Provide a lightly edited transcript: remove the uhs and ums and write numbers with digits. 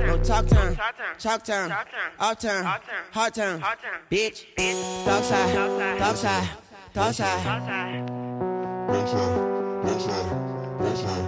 talk time, chalk time, off time, hard time, bitch. Dark side, dark side, dark side.